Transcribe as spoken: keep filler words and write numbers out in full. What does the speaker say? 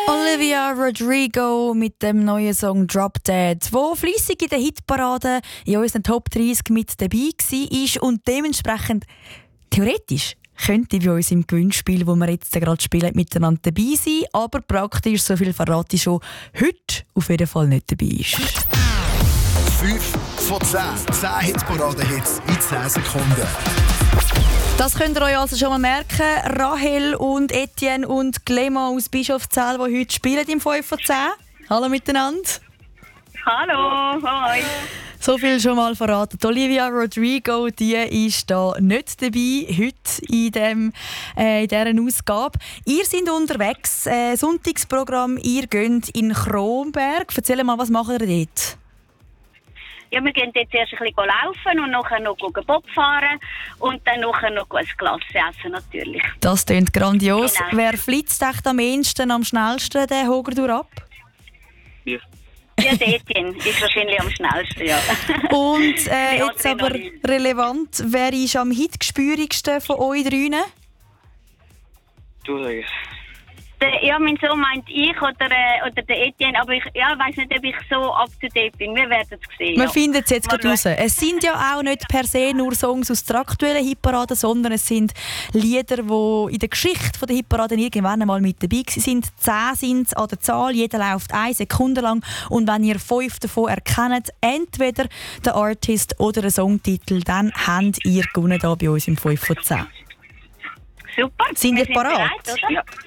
Olivia Rodrigo mit dem neuen Song Drop Dead, wo fleissig in der Hitparade in unseren Top dreißig mit dabei war und dementsprechend theoretisch könnte bei uns im Gewinnspiel, wo wir jetzt gerade spielen, miteinander dabei sein, aber praktisch, so viel verrate ich schon, heute auf jeden Fall nicht dabei ist. fünf von zehn. zehn Hitparade-Hits in zehn Sekunden. Das könnt ihr euch also schon mal merken. Rahel und Etienne und Clément aus Bischofszell, die heute spielen im fünf von zehn. Hallo miteinander. Hallo, hoi. So viel schon mal verraten. Olivia Rodrigo, die ist da nicht dabei heute in, dem, äh, in dieser Ausgabe. Ihr seid unterwegs, äh, Sonntagsprogramm, ihr geht in Kronberg. Erzähl mal, was macht ihr dort? Ja, wir gehen jetzt erst ein bisschen laufen und nachher noch Bob fahren und dann nachher noch ein Glas essen natürlich. Das klingt grandios. Genau. Wer flitzt echt am ehesten, am schnellsten den Hogerdur ab? Ja. Ja, der Etienne ist wahrscheinlich am schnellsten, ja. Und äh, Die jetzt aber Adrenalin. relevant, wer ist am hitgespürigsten von euch drinnen? Du sagst. Der, ja, mein Sohn meint ich oder, äh, oder der Etienne, aber ich ja, weiss nicht, ob ich so up to date bin. Wir werden es sehen. Wir ja. finden es jetzt Mal gerade raus. schauen. Es sind ja auch nicht per se nur Songs aus der aktuellen Hitparade, sondern es sind Lieder, die in der Geschichte der Hitparade irgendwann einmal mit dabei waren. Zehn sind es an der Zahl, jeder läuft eine Sekunde lang. Und wenn ihr fünf davon erkennt, entweder den Artist oder den Songtitel, dann habt ihr gewonnen hier bei uns im fünf von zehn. Super. Sind wir ihr parat? bereit, oder? Ja.